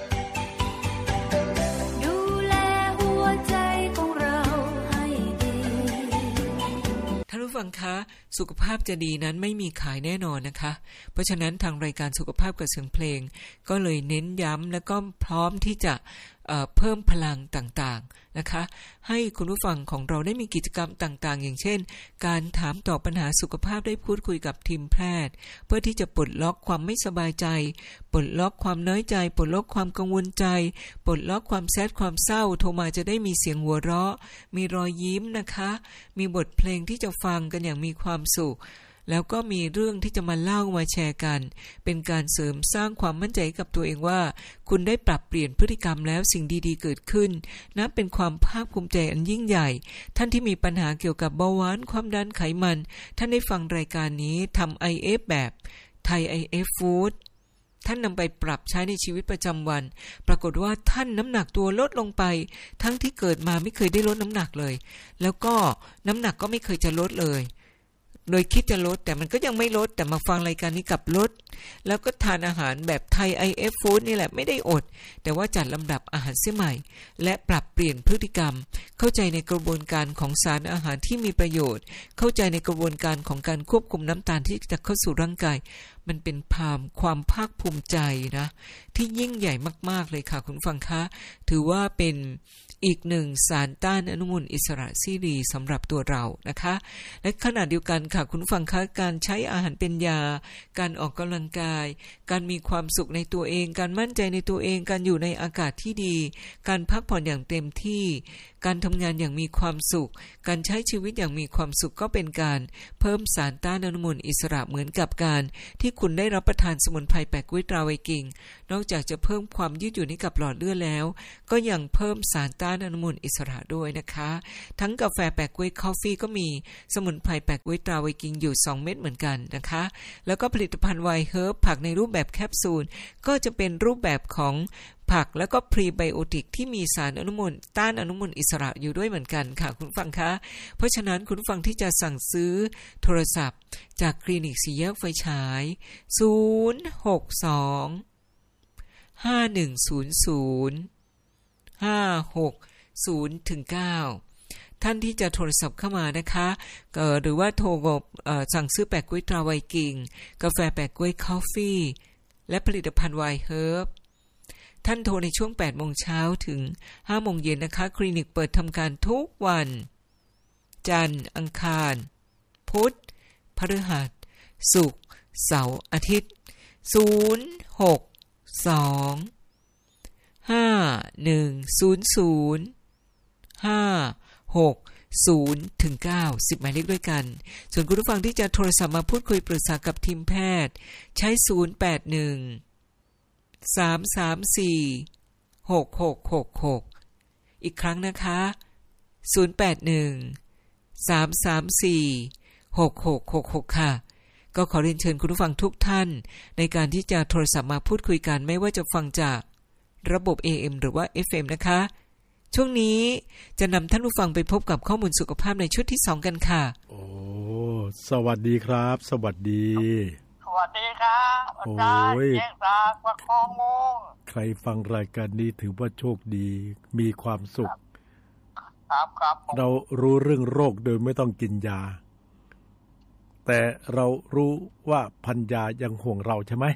Speaker 1: ฟังคะสุขภาพจะดีนั้นไม่มีขายแน่นอนนะคะเพราะฉะนั้นทางรายการสุขภาพกับเสียงเพลงก็เลยเน้นย้ำและก็พร้อมที่จะเอ่อเพิ่มพลังต่างๆนะคะให้คุณผู้ฟังของเราได้มีกิจกรรมต่างๆอย่างเช่นการถามตอบปัญหาสุขภาพได้พูดคุยกับทีมแพทย์เพื่อที่จะปลดล็อกความไม่สบายใจปลดล็อกความน้อยใจปลดล็อกความกังวลใจปลดล็อกความแซดความเศร้าโทรมาจะได้มีเสียงหัวเราะมีรอยยิ้มนะคะมีบทเพลงที่จะฟังกันอย่างมีความสุขแล้วก็มีเรื่องที่จะมาเล่ามาแชร์กันเป็นการเสริมสร้างความมั่นใจกับตัวเองว่าคุณได้ปรับเปลี่ยนพฤติกรรมแล้วสิ่งดีๆเกิดขึ้นนับเป็นความภาคภูมิใจอันยิ่งใหญ่ท่านที่มีปัญหาเกี่ยวกับเบาหวานความดันไขมันท่านได้ฟังรายการนี้ทำ ไอ เอฟ แบบไทย ไอ เอฟ Food ท่านนำไปปรับใช้ในชีวิตประจำวันปรากฏว่าท่านน้ำหนักตัวลดลงไปทั้งที่เกิดมาไม่เคยได้ลดน้ำหนักเลยแล้วก็น้ำหนักก็ไม่เคยจะลดเลยโดยคิดจะลดแต่มันก็ยังไม่ลดแต่มาฟังรายการนี้กับลดแล้วก็ทานอาหารแบบไทย ไอ เอฟ Food นี่แหละไม่ได้อดแต่ว่าจัดลำดับอาหารเสียใหม่และปรับเปลี่ยนพฤติกรรมเข้าใจในกระบวนการของสารอาหารที่มีประโยชน์เข้าใจในกระบวนการของการควบคุมน้ำตาลที่จะเข้าสู่ร่างกายมันเป็นความความภาคภูมิใจนะที่ยิ่งใหญ่มากๆเลยค่ะคุณฟังคะถือว่าเป็นอีกหนึ่งสารต้านอนุมูลอิสระที่ดีสำหรับตัวเรานะคะและขณะเดียวกันค่ะคุณฟังคะการใช้อาหารเป็นยาการออกกำลังกายการมีความสุขในตัวเองการมั่นใจในตัวเองการอยู่ในอากาศที่ดีการพักผ่อนอย่างเต็มที่การทำงานอย่างมีความสุขการใช้ชีวิตอย่างมีความสุขก็เป็นการเพิ่มสารต้านอนุมูลอิสระเหมือนกับการที่คุณได้รับประทานสมุนไพรแปะกล้วยตราไวกิงนอกจากจะเพิ่มความยืดหยุ่นให้กับหลอดเลือดแล้วก็ยังเพิ่มสารต้านอนุมูลอิสระด้วยนะคะทั้งกาแฟแปะกล้วยคอฟฟี่ก็มีสมุนไพรแปะกล้วยตราไวกิงอยู่สองเม็ดเหมือนกันนะคะแล้วก็ผลิตภัณฑ์ไวเฮิร์บผักในรูปแบบแคปซูลก็จะเป็นรูปแบบของผักแล้วก็พรีไบโอติกที่มีสารอนุมูลต้านอนุมูลอิสระอยู่ด้วยเหมือนกันค่ะคุณฟังคะเพราะฉะนั้นคุณฟังที่จะสั่งซื้อโทรศัพท์จากคลินิกสี่แยกไฟฉายศูนย์ หก สอง ห้า หนึ่ง ศูนย์ ศูนย์ ห้า หก ศูนย์ ถึง เก้าท่านที่จะโทรศัพท์เข้ามานะคะหรือว่าโทรสั่งซื้อแปะกล้วยตราไวกิงกาแฟแปะกล้วยคอฟฟี่และผลิตภัณฑ์ไวเฮิร์บท่านโทรในช่วง แปด โมงเช้าถึง ห้า โมงเย็นนะคะคลินิกเปิดทำการทุกวันจันทร์อังคารพุธพฤหัสศุกร์เสาร์อาทิตย์ศูนย์ หก สอง ห้า หนึ่ง ศูนย์ ศูนย์ ห้า หก ศูนย์ ถึง เก้า สิบหมายเลขด้วยกันส่วนคุณผู้ฟังที่จะโทรศัพท์มาพูดคุยปรึกษากับทีมแพทย์ใช้ศูนย์ แปด หนึ่ง สาม สาม สี่ หก หก หก หกอีกครั้งนะคะศูนย์ แปด หนึ่ง สาม สาม สี่ หก หก หก หกค่ะก็ขอเรียนเชิญคุณผู้ฟังทุกท่านในการที่จะโทรศัพท์มาพูดคุยกันไม่ว่าจะฟังจากระบบ เอ เอ็ม หรือว่า เอฟ เอ็ม นะคะช่วงนี้จะนำท่านผู้ฟังไปพบกับข้อมูลสุขภาพในชุดที่สองกันค่ะ
Speaker 2: โอ้สวัสดีครับสวัสดี
Speaker 6: สวัสดีครับอาจารย์เจษฎาประคองวงศ์
Speaker 2: ใครฟังรายการนี้ถือว่าโชคดีมีความสุข
Speaker 6: ครับครับ
Speaker 2: เรารู้เรื่องโรคโดยไม่ต้องกินยาแต่เรารู้ว่าพันยายังห่วงเราใช่ไหม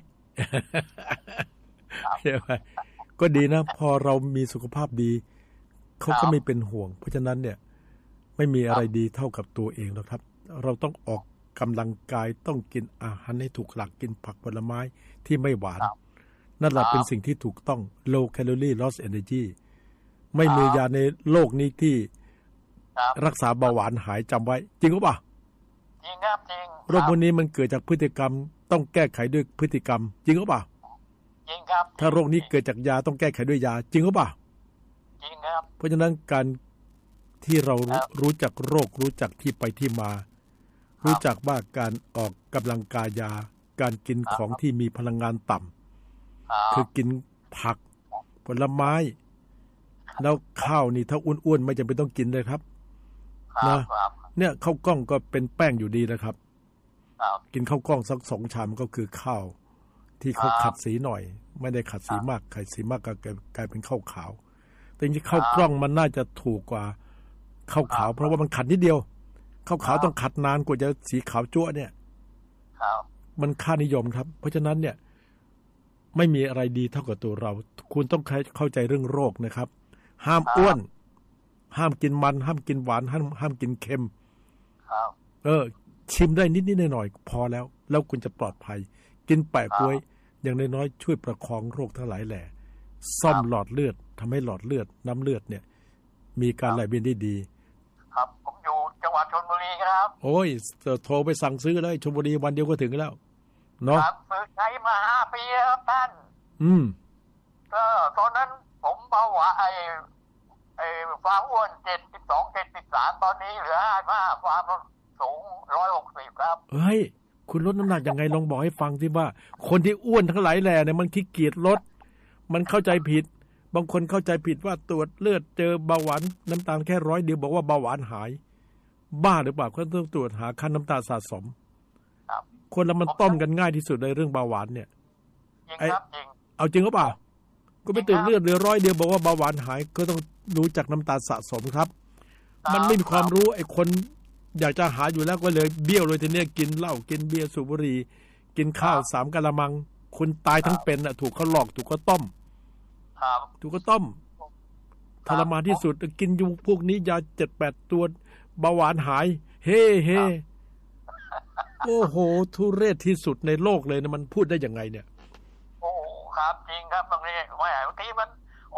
Speaker 2: ใช่ไหมก็ดีนะพอเรามีสุขภาพดีเขาก็ไม่เป็นห่วงเพราะฉะนั้นเนี่ยไม่มีอะไรดีเท่ากับตัวเองแล้วครับเราต้องออกกำลังกายต้องกินอาหารให้ถูกหลักกินผักผลไม้ที่ไม่หวานนั่นแหละเป็นสิ่งที่ถูกต้อง low calorie loss energy ไม่มียาในโลกนี้ที่รักษาเบาหวานหายจำไว้จริงหรือเปล่า
Speaker 6: จริงครับจริง
Speaker 2: โรคพวกนี้มันเกิดจากพฤติกรรมต้องแก้ไขด้วยพฤติกรรมจริงหรือเปล่า
Speaker 6: จริงครับ
Speaker 2: ถ้าโรคนี้เกิดจากยาต้องแก้ไขด้วยยาจริงหรือเปล่า
Speaker 6: จริงครับ
Speaker 2: เพราะฉะนั้นการที่เรารู้จักโรครู้จักที่ไปที่มารู้จักว่าการออกกำลังกายยาการกินของที่มีพลังงานต่ำคือกินผักผลไม้แล้วข้าวนี่ถ้าอ้วนๆไม่จำเป็นต้องกินเลยครับนะเนี่ยข้าวกล้องก็เป็นแป้งอยู่ดีนะครับกินข้าวกล้องสักสองชามก็คือข้าวที่เขาขัดสีหน่อยไม่ได้ขัดสีมากขัดสีมากก็กลายเป็นข้าวขาวแต่จริงๆข้าวกล้องมันน่าจะถูกกว่าข้าวขาวเพราะว่ามันขัดนิดเดียวข้าวขาวต้องขัดนานกว่าจะสีขาวจั๊วเนี่ยมันค่านิยมครับเพราะฉะนั้นเนี่ยไม่มีอะไรดีเท่ากับตัวเราคุณต้องเข้าใจเรื่องโรคนะครับห้ามอ้วนห้ามกินมันห้ามกินหวานห้ามห้ามกินเค็มเออชิมได้นิดๆหน่อยๆพอแล้วแล้วคุณจะปลอดภัยกินแปะกล้วยอย่างน้อยๆช่วยประคองโรคทั้งหลายแหล่ซ่อมหลอดเลือดทำให้หลอดเลือดน้ำเลือดเนี่ยมีการไหลเวียนได้ดี
Speaker 6: ครับผมอยู่จังหวัดชลบุรีครับ
Speaker 2: โอ้ยโทรไปสั่งซื้อเลยชลบุรีวันเดียวก็ถึงแล้วเนาะ
Speaker 6: ครับซื้อใช้มาห้าปีครับท่าน
Speaker 2: อืม
Speaker 6: ก็ตอนนั้นผมเบาหวานไอ้ไอ้ความอ้วนเจ็ดสิบสองเจ็ดสิบสามตอนนี้เหลือห้าสิบห้าความสูงร้อยหกสิบครับ
Speaker 2: เฮ้ยคุณลดน้ำหนักยังไงลองบอกให้ฟังสิว่าคนที่อ้วนทั้งหลายแหล่เนี่ยมันขี้เกียจลดมันเข้าใจผิดบางคนเข้าใจผิดว่าตรวจเลือดเจอเบาหวานน้ำตาลแค่ร้อยเดียวบอกว่าเบาหวานหายบ้าหรือเปล่าก็ต้องตรวจหาค่าน้ำตาลสะสมคนเรามันต้มกันง่ายที่สุดในเรื่องเบาหวานเนี่ย
Speaker 6: จริงครับจริง
Speaker 2: เอาจริงหรือเปล่าก็ไปตรวจเลือดเหลือร้อยเดียวบอกว่าเบาหวานหายก็ต้องรู้จักน้ำตาลสะสมครับมันไม่มีความรู้ไอ้คนอยากจะหาอยู่แล้วก็เลยเบี้ยวเลยทีเนี้ยกินเหล้ากินเบียร์สูบบุหรี่กินข้าวสามกะละมังคุณตายทั้งเป็นน่ะถูกเขาหลอกถูกเขาต้มถูกเขาต้มทรมานที่สุดกินอยู่พวกนี้ยาเจ็ดแปดตัวเบาหวานหายเฮ้เฮ้โอ้โหทุเรศที่สุดในโลกเลยนะมันพูดได้ยังไงเนี่ย
Speaker 6: โอ้ครับจริงครับบางทีไม่บางทีมันออกอา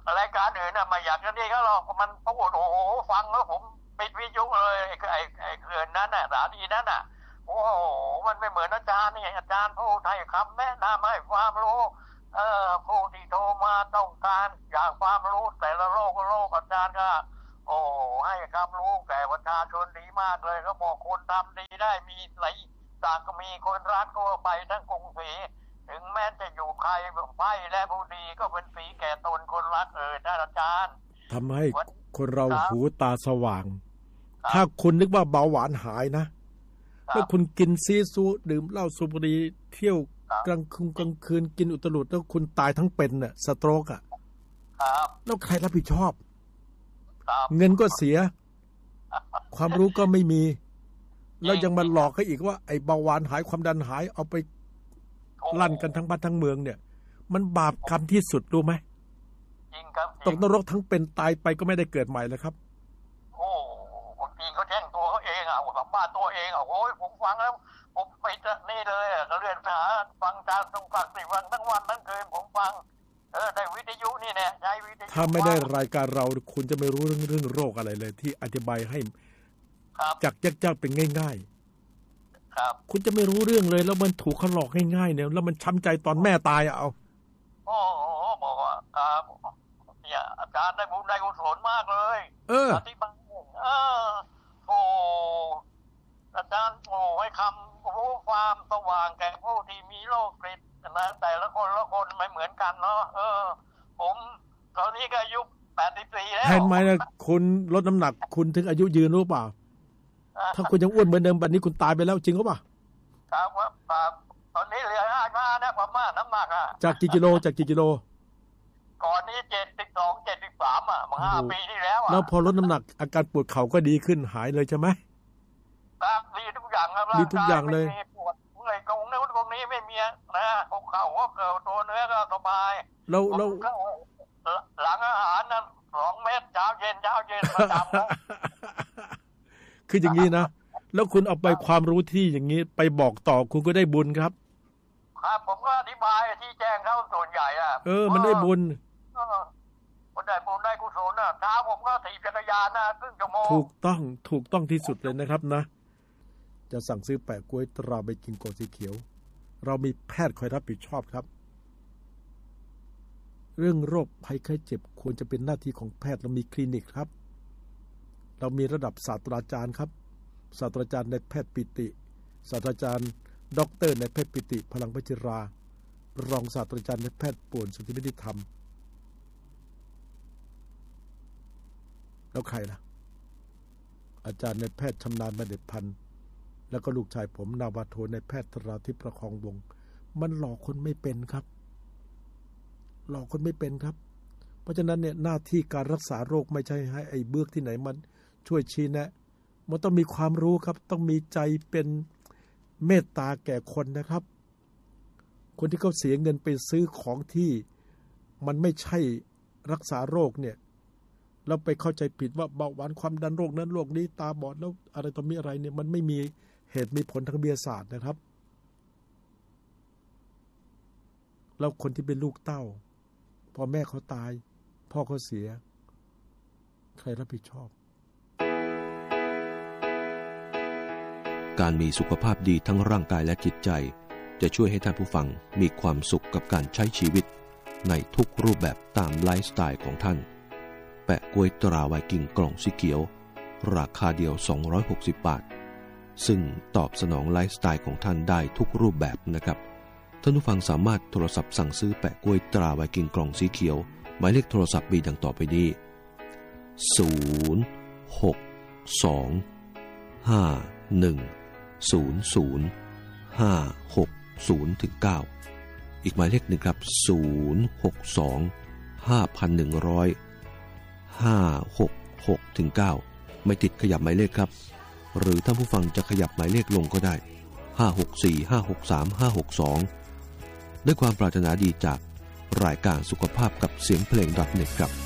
Speaker 6: รายการอื่นน่ะไม่อยากจะนี่ก็หรอกมันพูดโอ้โหฟังแล้วผมปิดวิทยุเลยไอ้ไอ้ไอ้เขื่อนนั้นน่ะสถานีนั้นน่ะโอ้โหมันไม่เหมือนอาจารย์นี่อาจารย์พูดให้คำแนะนำให้ความรู้เออผู้ที่โทรมาต้องการอยากความรู้แต่ละโลกโลกอาจารย์ก็โอ้ให้ความรู้แก่ประชาชนดีมากเลยเขาบอกคนทำดีได้มีไหลต่างก็มีคนรักทั่วไปทั้งกรุงศรีถึงแม้จะอยู่ใครไพ่และผู้ดีก็เป็นสีแก่ตนคนรักเออท่านอาจารย์
Speaker 2: ทำให้คนเราหูตาสว่างถ้าคุณนึกว่าเบาหวานหายนะแล้วคุณกินซีซูดื่มเหล้าสูบบุหรี่เที่ยวกลางคืนกลางคืนกินอุตลุดแล้วคุณตายทั้งเป็นน่ะสโตรกอ่ะแล้วใครรับผิดชอบเงินก็เสียความรู้ก็ไม่มีแล้วยังมาหลอกให้อีกว่าไอ้เบาหวานหายความดันหายเอาไปลั่นกันทั้งบ้านทั้งเมืองเนี่ยมันบาปกรรมที่สุดรู้ไหม
Speaker 6: จริงครับ
Speaker 2: ตกนรกทั้งเป็นตายไปก็ไม่ได้เกิดใหม่เลยครับ
Speaker 6: โอ้คนจริงเขาแจ้งตัวเขาเองอ่ะสัมภาษณ์ตัวเองอ่ะโอ้ยผมฟังแล้วผมไปนี่เลยอ่ะเรียนหาฟังการต้องฟังสิฟังทั้งวันทั้งคืนผมฟังเออได้วิทยุนี่แน่ใช้วิทยุ
Speaker 2: ถ้าไม่ได้รายการเราคุณจะไม่รู้เรื่องเรื่องโรคอะไรเลยที่อธิบายให้จากยากๆเป็นง่ายๆ
Speaker 6: ครับ
Speaker 2: คุณจะไม่รู้เรื่องเลยแล้วมันถูกเขาหลอกง่ายๆเนี่ยแล้วมันช้ำใจตอนแม่ตายอ่ะเอา
Speaker 6: โอ้โหบอกว่าครับเนี่ยอาจารย์ได้บุญได้กุศลมากเลย
Speaker 2: เออ
Speaker 6: อธิบายเออโอ้อาจารย์โอ้ให้คำรู้ความสว่างแก่ผู้ที่มีโรคฤทธิ์นะแต่ละคนละคนไม่เหมือนกันเนาะเออผมตอนนี้ก็อายุแปดสิบสี่แล้ว
Speaker 2: เห็นไหมนะคุณลดน้ำหนักคุณถึงอายุยืนรู้เปล่าถ้าคุณยังอ้วนเหมือนเดิมบัดนี้คุณตายไปแล้วจริงหรือเปล่า
Speaker 6: ครับครับตอนนี้เหลือห้าสิบห้านะประมาณน้ำหนักอ่ะ
Speaker 2: จากกี่กิโลจากกี่กิโล
Speaker 6: ก่อนนี้เจ็ดสิบสองเจ็ดสิบสามอ่ะมาห้าปีที่แล้วอ่ะ
Speaker 2: แล้วพอลดน้ำหนักอาการปวดเข่าก็ดีขึ้นหายเลยใช่ไหม
Speaker 6: ครับดีทุกอย่างครับ
Speaker 2: ดีทุกอย่างเลย
Speaker 6: ปวดเมื่อยตรงนู้นตรงนี้ไม่มีนะของเข่าก็เกิดตัวเนื้อก็สบาย
Speaker 2: แล้วแล้ว
Speaker 6: หลังอาหารนั้นสองเม็ดเช้าเย็นเช้าเย็นประจำนะ
Speaker 2: คืออย่างนี้นะแล้วคุณเอาไปความรู้ที่อย่างนี้ไปบอกต่อคุณก็ได้บุญครับ
Speaker 6: ครับผมก็อธิบายที่แจ้งเขาส่วนใหญ่อ่ะ
Speaker 2: เออมันได้บุญ
Speaker 6: คนได้บุญได้กุศลน่ะเช้าผมก็ถีบจักรยานนะครึ่งชั่วโมง
Speaker 2: ถูกต้องถูกต้องที่สุดเลยนะครับนะจะสั่งซื้อแปะกล้วยตราใบกิ่งกงสีเขียวเรามีแพทย์คอยรับผิดชอบครับเรื่องโรคภัยไข้เจ็บควรจะเป็นหน้าที่ของแพทย์เรามีคลินิกครับเรามีระดับศาสตราจารย์ครับศาสตราจารย์ในแพทย์ปิติศาสตราจารย์ด็อกเตอร์ในแพทย์ปิติพลังวชิรารองศาสตราจารย์ในแพทย์ป่วนสุทธิมิตรธรรมแล้วใครล่ะอาจารย์ในแพทย์ชำนาญบัณฑิตพันธ์แล้วก็ลูกชายผมนาวาโทในแพทย์ธราทิพย์ประคองวงมันหลอกคนไม่เป็นครับหลอกคนไม่เป็นครับเพราะฉะนั้นเนี่ยหน้าที่การรักษาโรคไม่ใช่ให้ไอ้เบือกที่ไหนมันช่วยชี้แนะมันต้องมีความรู้ครับต้องมีใจเป็นเมตตาแก่คนนะครับคนที่เขาเสียเงินไปซื้อของที่มันไม่ใช่รักษาโรคเนี่ยแล้วไปเข้าใจผิดว่าเบาหวานความดันโรคนั้นโรคนี้ตาบอดแล้วอะไรต่อมีอะไรเนี่ยมันไม่มีเหตุมีผลทางวิทยาศาสตร์นะครับแล้วคนที่เป็นลูกเต้าพอแม่เขาตายพ่อเขาเสียใครรับผิดชอบ
Speaker 5: การมีสุขภาพดีทั้งร่างกายและจิตใจจะช่วยให้ท่านผู้ฟังมีความสุขกับการใช้ชีวิตในทุกรูปแบบตามไลฟ์สไตล์ของท่านแปะกล้วยตราไวกิ้งกล่องสีเขียวราคาเดียวสองร้อยหกสิบบาทซึ่งตอบสนองไลฟ์สไตล์ของท่านได้ทุกรูปแบบนะครับท่านผู้ฟังสามารถโทรศัพท์สั่งซื้อแปะกล้วยตราไวกิ้งกล่องสีเขียวหมายเลขโทรศัพท์มีดังต่อไปนี้ศูนย์ หก สอง ห้า หนึ่ง ศูนย์ ศูนย์ ห้า หก ศูนย์ ถึง เก้าอีกหมายเลขหนึ่งครับศูนย์ หก สอง ห้า หนึ่ง ศูนย์ ห้า หก หก ถึง เก้าไม่ติดขยับหมายเลขครับหรือท่านผู้ฟังจะขยับหมายเลขลงก็ได้ห้า หก สี่ ห้า หก สาม ห้า หก สองด้วยความปรารถนาดีจากรายการสุขภาพกับเสียงเพลง .เน็ต ครับ